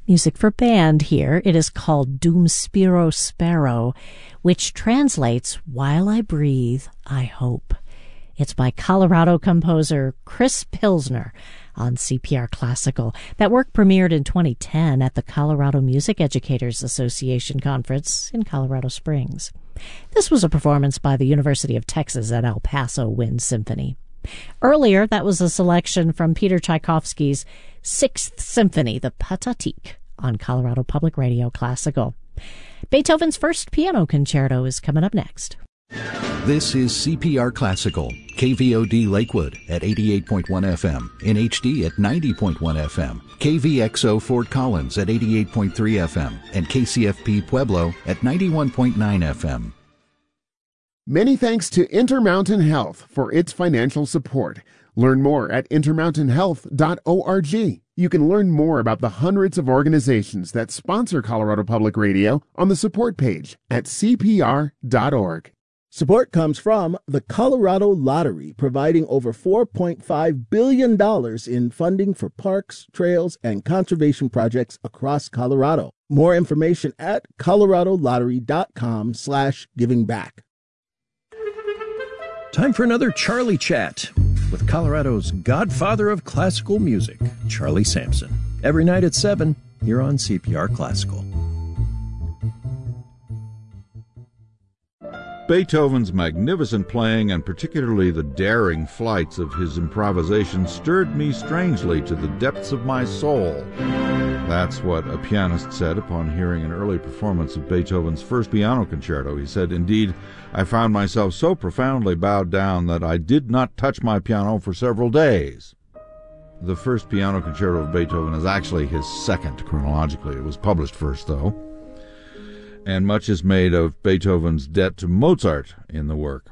Music for band here. It is called Dum Spiro Spero, which translates, While I Breathe, I Hope. It's by Colorado composer Chris Pilsner on CPR Classical. That work premiered in 2010 at the Colorado Music Educators Association Conference in Colorado Springs. This was a performance by the University of Texas at El Paso Wind Symphony. Earlier, that was a selection from Peter Tchaikovsky's Sixth Symphony, the Pathetique, on Colorado Public Radio Classical. Beethoven's First Piano Concerto is coming up next. This is CPR Classical, KVOD Lakewood at 88.1 FM, NHD at 90.1 FM, KVXO Fort Collins at 88.3 FM, and KCFP Pueblo at 91.9 FM. Many thanks to Intermountain Health for its financial support. Learn more at intermountainhealth.org. You can learn more about the hundreds of organizations that sponsor Colorado Public Radio on the support page at cpr.org. Support comes from the Colorado Lottery, providing over $4.5 billion in funding for parks, trails, and conservation projects across Colorado. More information at coloradolottery.com/givingback. Time for another Charlie Chat with Colorado's godfather of classical music, Charlie Sampson. Every night at 7 here on CPR Classical. Beethoven's magnificent playing and particularly the daring flights of his improvisation stirred me strangely to the depths of my soul. That's what a pianist said upon hearing an early performance of Beethoven's First Piano Concerto. He said, "Indeed, I found myself so profoundly bowed down that I did not touch my piano for several days." The First Piano Concerto of Beethoven is actually his second chronologically. It was published first, though. And much is made of Beethoven's debt to Mozart in the work.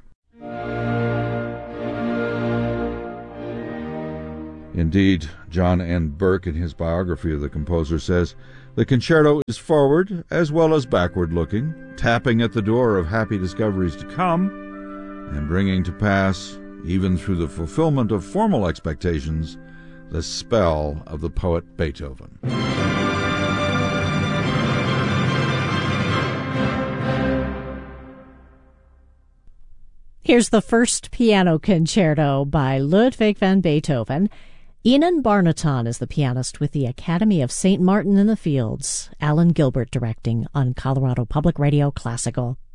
Indeed, John N. Burke, in his biography of the composer, says, "The concerto is forward as well as backward-looking, tapping at the door of happy discoveries to come, and bringing to pass, even through the fulfillment of formal expectations, the spell of the poet Beethoven." Here's the First Piano Concerto by Ludwig van Beethoven. Enon Barnaton is the pianist with the Academy of St. Martin in the Fields. Alan Gilbert directing on Colorado Public Radio Classical.